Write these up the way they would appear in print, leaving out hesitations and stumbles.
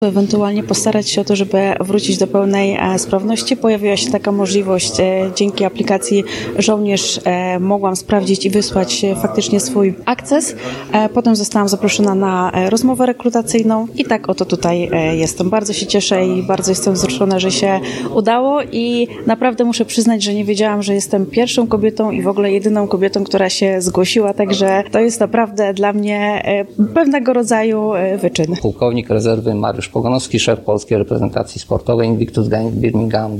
Ewentualnie postarać się o to, żeby wrócić do pełnej sprawności. Pojawiła się taka możliwość, dzięki aplikacji Żołnierz mogłam sprawdzić i wysłać faktycznie swój akces. Potem zostałam zaproszona na rozmowę rekrutacyjną i tak oto tutaj jestem. Bardzo się cieszę i bardzo jestem wzruszona, że się udało i naprawdę muszę przyznać, że nie wiedziałam, że jestem pierwszą kobietą i w ogóle jedyną kobietą, która się zgłosiła, także to jest naprawdę dla mnie pewnego rodzaju wyczyn. Pułkownik rezerwy Mariusz Pogonowski, szef polskiej reprezentacji sportowej Invictus Games Birmingham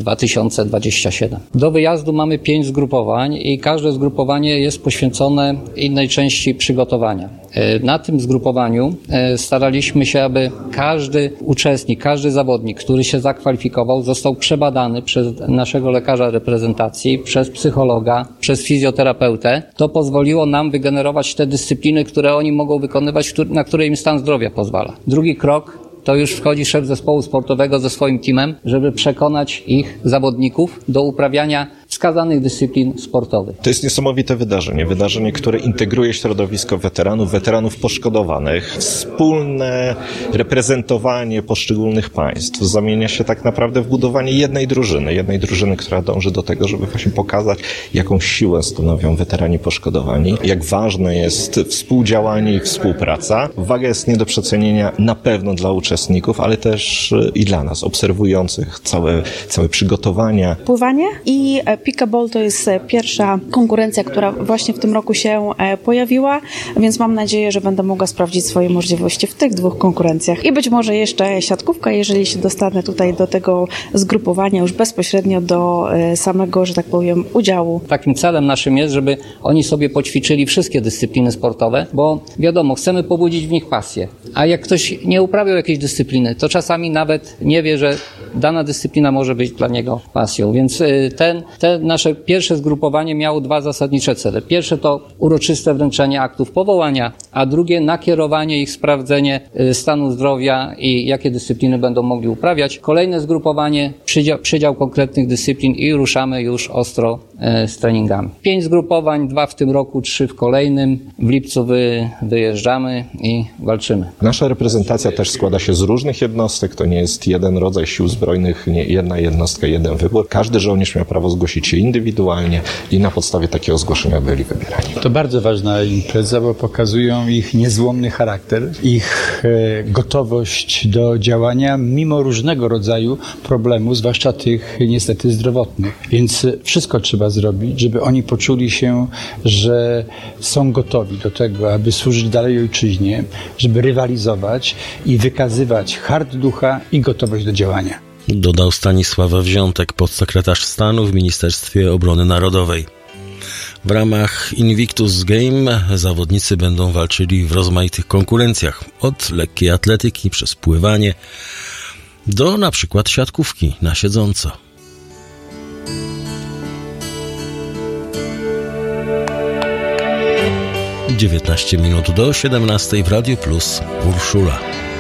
2027. Do wyjazdu mamy 5 zgrupowań i każde zgrupowanie jest poświęcone innej części przygotowania. Na tym zgrupowaniu staraliśmy się, aby każdy uczestnik, każdy zawodnik, który się zakwalifikował, został przebadany przez naszego lekarza reprezentacji, przez psychologa, przez fizjoterapeutę. To pozwoliło nam wygenerować te dyscypliny, które oni mogą wykonywać, na które im stan zdrowia pozwala. Drugi krok to już wchodzi szef zespołu sportowego ze swoim teamem, żeby przekonać ich zawodników do uprawiania wskazanych dyscyplin sportowych. To jest niesamowite wydarzenie, które integruje środowisko weteranów poszkodowanych. Wspólne reprezentowanie poszczególnych państw zamienia się tak naprawdę w budowanie jednej drużyny, która dąży do tego, żeby właśnie pokazać, jaką siłę stanowią weterani poszkodowani, jak ważne jest współdziałanie i współpraca. Waga jest nie do przecenienia na pewno dla uczestników, ale też i dla nas, obserwujących całe przygotowania. Pływanie i pickleball to jest pierwsza konkurencja, która właśnie w tym roku się pojawiła, więc mam nadzieję, że będę mogła sprawdzić swoje możliwości w tych 2 konkurencjach. I być może jeszcze siatkówka, jeżeli się dostanę tutaj do tego zgrupowania już bezpośrednio do samego, że tak powiem, udziału. Takim celem naszym jest, żeby oni sobie poćwiczyli wszystkie dyscypliny sportowe, bo wiadomo, chcemy pobudzić w nich pasję. A jak ktoś nie uprawiał jakiejś dyscypliny, to czasami nawet nie wie, że dana dyscyplina może być dla niego pasją. Więc te nasze pierwsze zgrupowanie miało 2 zasadnicze cele. Pierwsze to uroczyste wręczenie aktów powołania, a drugie nakierowanie ich, sprawdzenie stanu zdrowia i jakie dyscypliny będą mogli uprawiać. Kolejne zgrupowanie, przydział konkretnych dyscyplin i ruszamy już ostro z treningami. 5 zgrupowań, 2 w tym roku, 3 w kolejnym. W lipcu wyjeżdżamy i walczymy. Nasza reprezentacja też składa się z różnych jednostek. To nie jest jeden rodzaj sił zbrojnych, nie jedna jednostka, jeden wybór. Każdy żołnierz miał prawo zgłosić się indywidualnie i na podstawie takiego zgłoszenia byli wybierani. To bardzo ważna impreza, bo pokazują ich niezłomny charakter, ich gotowość do działania mimo różnego rodzaju problemów, zwłaszcza tych niestety zdrowotnych. Więc wszystko trzeba zrobić, żeby oni poczuli się, że są gotowi do tego, aby służyć dalej ojczyźnie, żeby rywalizować i wykazywać hart ducha i gotowość do działania. Dodał Stanisław Wziątek, podsekretarz stanu w Ministerstwie Obrony Narodowej. W ramach Invictus Game zawodnicy będą walczyli w rozmaitych konkurencjach, od lekkiej atletyki przez pływanie do na przykład siatkówki na siedząco. 19 minut do 17 w Radiu Plus Urszula.